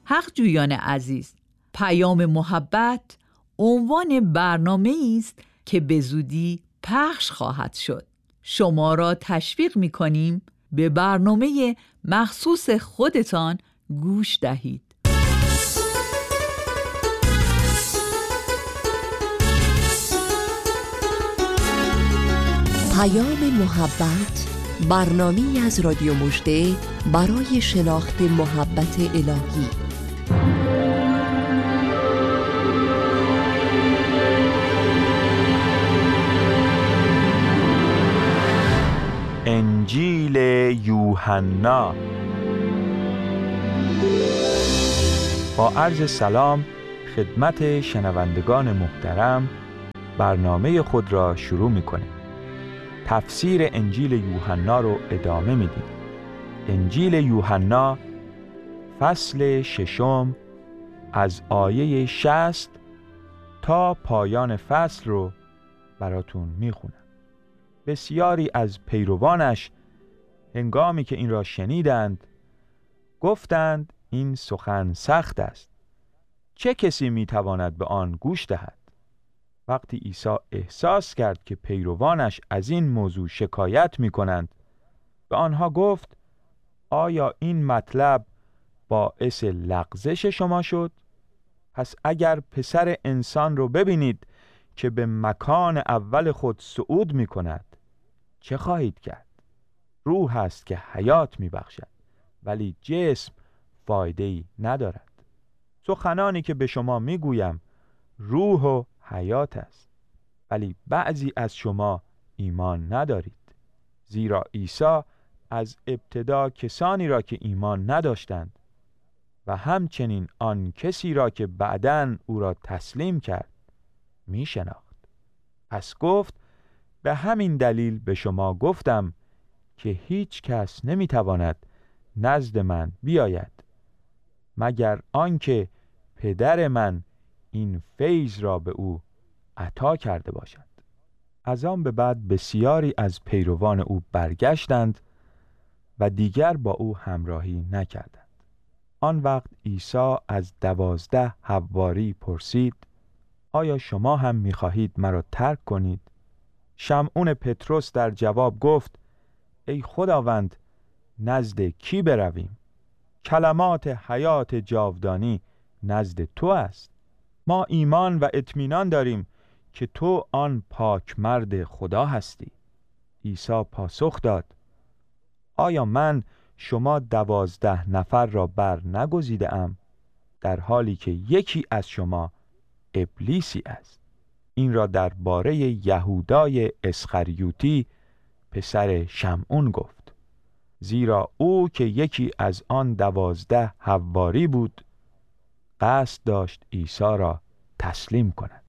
حق جویان عزیز، پیام محبت عنوان برنامه است که به زودی پخش خواهد شد. شما را تشویق می‌کنیم به برنامه مخصوص خودتان گوش دهید. پیام محبت، برنامه‌ای از رادیو مژده برای شناخت محبت الهی. انجیل یوحنا. با عرض سلام خدمت شنوندگان محترم، برنامه خود را شروع می‌کنیم. تفسیر انجیل یوحنا رو ادامه میدیم. انجیل یوحنا فصل 6 از آیه 60 تا پایان فصل رو براتون میخونم. بسیاری از پیروانش هنگامی که این را شنیدند گفتند این سخن سخت است، چه کسی میتواند به آن گوش دهد؟ وقتی عیسی احساس کرد که پیروانش از این موضوع شکایت میکنند، به آنها گفت آیا این مطلب باعث لغزش شما شد؟ پس اگر پسر انسان رو ببینید که به مکان اول خود صعود میکند، چه خواهید کرد؟ روح است که حیات میبخشد، ولی جسم فایده‌ای ندارد. سخنانی که به شما میگویم روح و حیات است، ولی بعضی از شما ایمان ندارید. زیرا عیسی از ابتدا کسانی را که ایمان نداشتند و همچنین آن کسی را که بعداً او را تسلیم کرد می شناخت. پس گفت به همین دلیل به شما گفتم که هیچ کس نمی تواند نزد من بیاید مگر آنکه پدر من این فیض را به او عطا کرده باشد. از آن به بعد بسیاری از پیروان او برگشتند و دیگر با او همراهی نکردند. آن وقت عیسی از 12 حواری پرسید آیا شما هم می‌خواهید مرا ترک کنید؟ شمعون پطرس در جواب گفت ای خداوند، نزد کی برویم؟ کلمات حیات جاودانی نزد تو است. ما ایمان و اطمینان داریم که تو آن پاک مرد خدا هستی. عیسی پاسخ داد آیا من شما 12 نفر را بر نگزیده ام، در حالی که یکی از شما ابلیسی است؟ این را درباره یهودای اسخریوطی پسر شمعون گفت، زیرا او که یکی از آن 12 حواری بود قصد داشت عیسی را تسلیم کند.